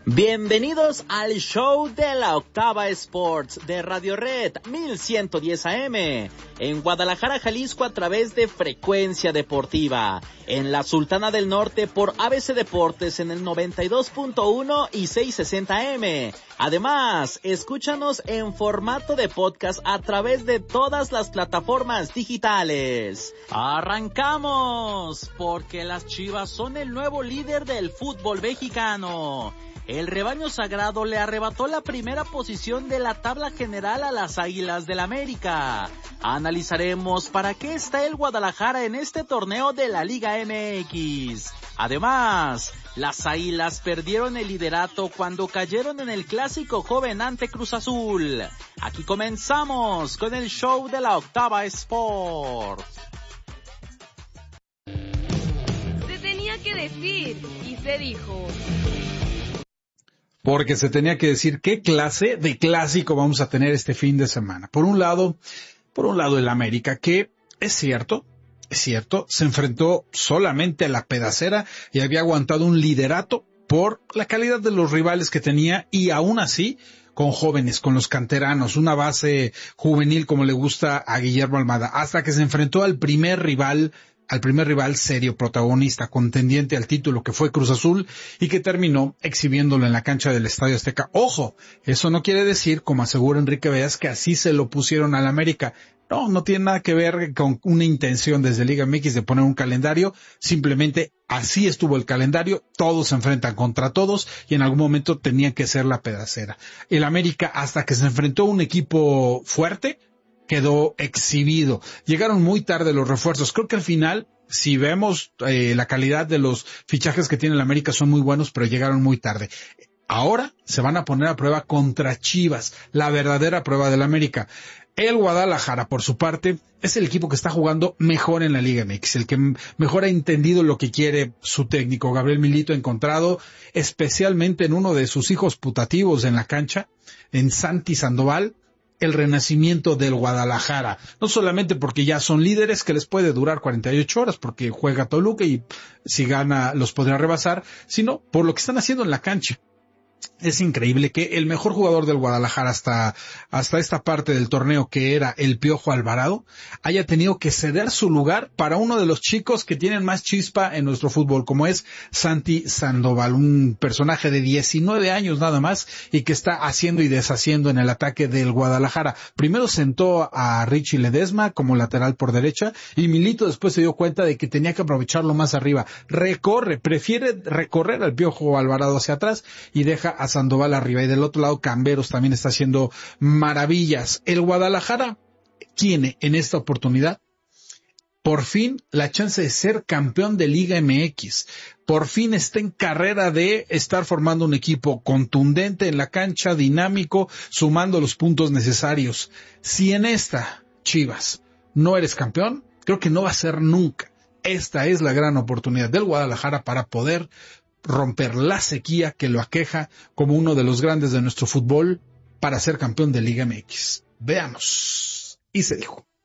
Bienvenidos al show de la Octava Sports de Radio Red 1110 AM en Guadalajara, Jalisco a través de Frecuencia Deportiva, en la Sultana del Norte por ABC Deportes en el 92.1 y 660 AM. Además, escúchanos en formato de podcast a través de todas las plataformas digitales. ¡Arrancamos! Porque las Chivas son el nuevo líder del fútbol mexicano. El rebaño sagrado le arrebató la primera posición de la tabla general a las Águilas del América. Analizaremos para qué está el Guadalajara en este torneo de la Liga MX. Además, las Águilas perdieron el liderato cuando cayeron en el clásico joven ante Cruz Azul. Aquí comenzamos con el show de la Octava Sports. Se tenía que decir y se dijo. Porque se tenía que decir qué clase de clásico vamos a tener este fin de semana. Por un lado el América, que es cierto, se enfrentó solamente a la pedacera y había aguantado un liderato por la calidad de los rivales que tenía y aún así con jóvenes, con los canteranos, una base juvenil como le gusta a Guillermo Almada, hasta que se enfrentó al primer rival serio, protagonista, contendiente al título que fue Cruz Azul y que terminó exhibiéndolo en la cancha del Estadio Azteca. Ojo, eso no quiere decir, como asegura Enrique Veas, que así se lo pusieron al América. No tiene nada que ver con una intención desde Liga MX de poner un calendario, simplemente así estuvo el calendario, todos se enfrentan contra todos y en algún momento tenía que ser la pedacera. El América, hasta que se enfrentó a un equipo fuerte, quedó exhibido. Llegaron muy tarde los refuerzos. Creo que al final, si vemos la calidad de los fichajes que tiene el América, son muy buenos, pero llegaron muy tarde. Ahora se van a poner a prueba contra Chivas, la verdadera prueba del América. El Guadalajara, por su parte, es el equipo que está jugando mejor en la Liga MX, el que mejor ha entendido lo que quiere su técnico. Gabriel Milito ha encontrado, especialmente en uno de sus hijos putativos en la cancha, en Santi Sandoval, el renacimiento del Guadalajara, no solamente porque ya son líderes que les puede durar 48 horas porque juega Toluca y si gana los podrá rebasar, sino por lo que están haciendo en la cancha. Es increíble que el mejor jugador del Guadalajara hasta esta parte del torneo, que era el Piojo Alvarado, haya tenido que ceder su lugar para uno de los chicos que tienen más chispa en nuestro fútbol, como es Santi Sandoval, un personaje de 19 años nada más y que está haciendo y deshaciendo en el ataque del Guadalajara. Primero sentó a Richie Ledesma como lateral por derecha y Milito después se dio cuenta de que tenía que aprovecharlo más arriba. Prefiere recorrer al Piojo Alvarado hacia atrás y deja a Sandoval arriba, y del otro lado Camberos también está haciendo maravillas. El Guadalajara tiene en esta oportunidad por fin la chance de ser campeón de Liga MX. Por fin está en carrera de estar formando un equipo contundente en la cancha, dinámico, sumando los puntos necesarios. Si en esta, Chivas, no eres campeón, creo que no va a ser nunca. Esta es la gran oportunidad del Guadalajara para poder romper la sequía que lo aqueja como uno de los grandes de nuestro fútbol para ser campeón de Liga MX. Veamos. Y se dijo.